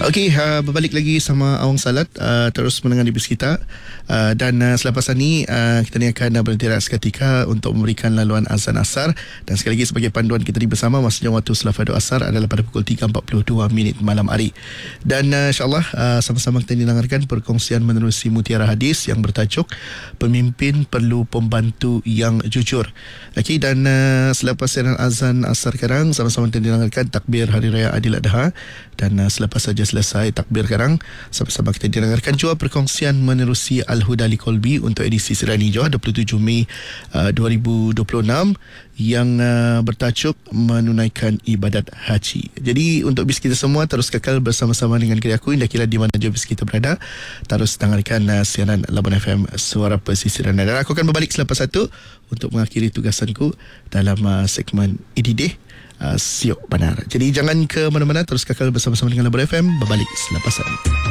Okey, berbalik lagi sama Awang Salat, terus mendengar bis kita, dan selepas ini kita ni akan berhenti seketika untuk memberikan laluan azan asar, dan sekali lagi sebagai panduan kita ni bersama, maksudnya waktu selepas asar adalah pada pukul 3.42 malam hari. Dan insyaAllah sama-sama kita dengarkan perkongsian menerusi mutiara hadis yang bertajuk Pemimpin Perlu Pembantu yang Jujur. Okey, dan selepas azan asar sekarang, sama-sama kita dengarkan takbir Hari Raya Adil Adha, dan selepas saja selesai takbir sekarang, sama-sama kita dengarkan juga perkongsian menerusi Al-Huda Li Qalbi untuk edisi Siaran Hijrah 27 Mei 2026 yang bertajuk menunaikan ibadat haji. Jadi untuk bis kita semua terus kekal bersama-sama dengan aku, kira di mana je bis kita berada, terus dengarkan siaran Labuan FM, Suara Pesisiran. Dan aku akan berbalik selepas satu untuk mengakhiri tugasanku dalam segmen Ididih Siok Benar. Jadi jangan ke mana-mana, terus kekal bersama-sama dengan Labuan FM. Berbalik selepas ini.